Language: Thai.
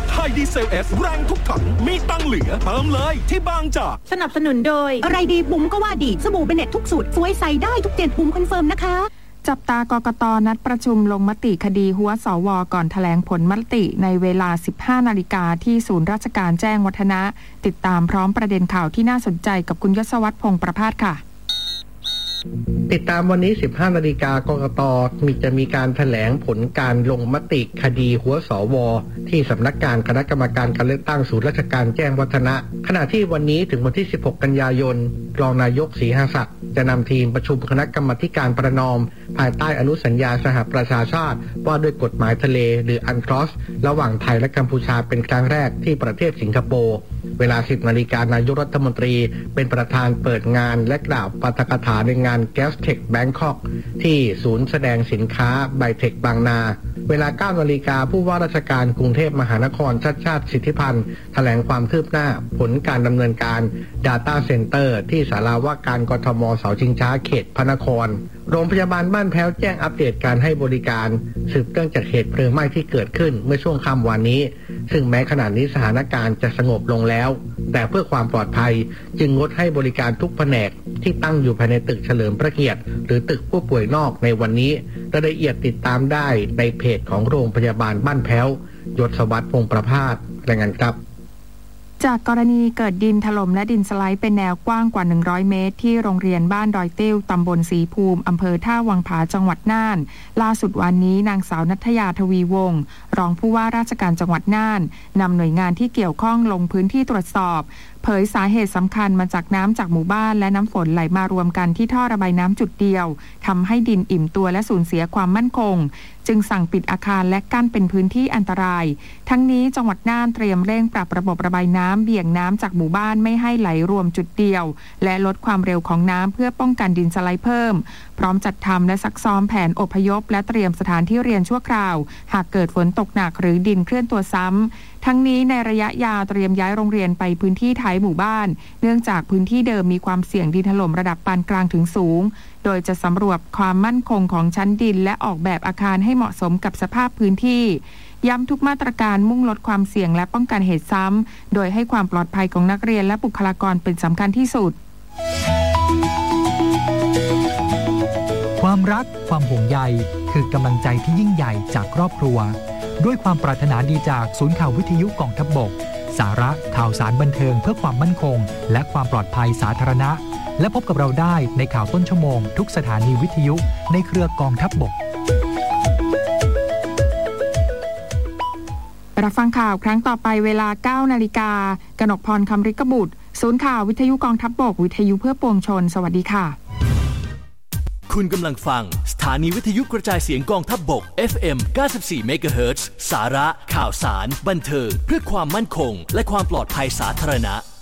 ไทยดีเซล S แรงทุกถังมีตังเหลือเติมเลยที่บางจากสนับสนุนโดยอะไรดีบุ๋มก็ว่าดีสบู่เบเน็ตทุกสูตรสวยใสได้ทุก7บุ๋มคอนเฟิร์มนะคะจับตากกต.นัดประชุมลงมติคดีหัวสว.ก่อนแถลงผลมติในเวลา 15 นาฬิกาที่ศูนย์ราชการแจ้งวัฒนะติดตามพร้อมประเด็นข่าวที่น่าสนใจกับคุณยศวัฒน์พงษ์ประภาสค่ะติดตามวันนี้ 15 นาฬิกากกต.จะมีการแถลงผลการลงมติคดีหัวสว.ที่สำนักงานคณะกรรมการการเลือกตั้งศูนย์ราชการแจ้งวัฒนะขณะที่วันนี้ถึงวันที่ 16 กันยายนรองนายกศรีหศักดิ์จะนำทีมประชุมคณะกรรมาการประนอมภายใต้อนุสัญญาสหประชาชาติว่าด้วยกฎหมายทะเลหรืออันคลอสระหว่างไทยและกัมพูชาเป็นครั้งแรกที่ประเทศสิงคโปร์เวลา 10 นาฬิกานายกรัฐมนตรีเป็นประธานเปิดงานและกล่าวปาฐกถาในงาน Gastech Bangkok ที่ศูนย์แสดงสินค้าไบเทคบางนาเวลา 9 นาฬิกาผู้ว่าราชการกรุงเทพมหานครชัชชาติสิทธิพันธ์แถลงความคืบหน้าผลการดำเนินการ Data Center ที่ศาลาว่าการกทม.เสาชิงช้าเขตพระนครโรงพยาบาลบ้านแพ้วแจ้งอัปเดตการให้บริการสืบเนื่องจากเหตุเพลิงไหม้ที่เกิดขึ้นเมื่อช่วงค่ำวันนี้ซึ่งแม้ขณะนี้สถานการณ์จะสงบลงแล้วแต่เพื่อความปลอดภัยจึงงดให้บริการทุกแผนกที่ตั้งอยู่ภายในตึกเฉลิมพระเกียรติหรือตึกผู้ป่วยนอกในวันนี้รายละเอียดติดตามได้ในเพจของโรงพยาบาลบ้านแพ้วยศวัฒน์พงษ์ประภาสรายงานครับจากกรณีเกิดดินถล่มและดินสไลด์เป็นแนวกว้างกว่า100เมตรที่โรงเรียนบ้านดอยติ้วตำบลศรีภูมิอำเภอท่าวังผาจังหวัดน่านล่าสุดวันนี้นางสาวณัฐยาทวีวงศ์รองผู้ว่าราชการจังหวัดน่านนำหน่วยงานที่เกี่ยวข้องลงพื้นที่ตรวจสอบเผยสาเหตุสำคัญมาจากน้ำจากหมู่บ้านและน้ำฝนไหลมารวมกันที่ท่อระบายน้ำจุดเดียวทำให้ดินอิ่มตัวและสูญเสียความมั่นคงจึงสั่งปิดอาคารและกั้นเป็นพื้นที่อันตรายทั้งนี้จังหวัดน่านเตรียมเร่งปรับระบบระบายน้ำเบี่ยงน้ำจากหมู่บ้านไม่ให้ไหลรวมจุดเดียวและลดความเร็วของน้ำเพื่อป้องกันดินสไลด์เพิ่มพร้อมจัดทำและซักซ้อมแผนอพยพและเตรียมสถานที่เรียนชั่วคราวหากเกิดฝนตกหนักหรือดินเคลื่อนตัวซ้ำทั้งนี้ในระยะยาวเตรียมย้ายโรงเรียนไปพื้นที่ท้ายหมู่บ้านเนื่องจากพื้นที่เดิมมีความเสี่ยงดินถล่มระดับปานกลางถึงสูงโดยจะสำรวจความมั่นคงของชั้นดินและออกแบบอาคารให้เหมาะสมกับสภาพพื้นที่ย้ำทุกมาตรการมุ่งลดความเสี่ยงและป้องกันเหตุซ้ำโดยให้ความปลอดภัยของนักเรียนและบุคลากรเป็นสำคัญที่สุดความรักความห่วงใยคือกำลังใจที่ยิ่งใหญ่จากครอบครัวด้วยความปรารถนาดีจากศูนย์ข่าววิทยุกองทัพบกสาระข่าวสารบันเทิงเพื่อความมั่นคงและความปลอดภัยสาธารณะและพบกับเราได้ในข่าวต้นชั่วโมงทุกสถานีวิทยุในเครือกองทัพบกรับฟังข่าวครั้งต่อไปเวลา 9 นาฬิกากนกพรคำริกบุตรศูนย์ข่าววิทยุกองทัพบกวิทยุเพื่อปวงชนสวัสดีค่ะคุณกำลังฟังสถานีวิทยุกระจายเสียงกองทัพบก FM 94 MHz สาระข่าวสารบันเทิงเพื่อความมั่นคงและความปลอดภัยสาธารณะ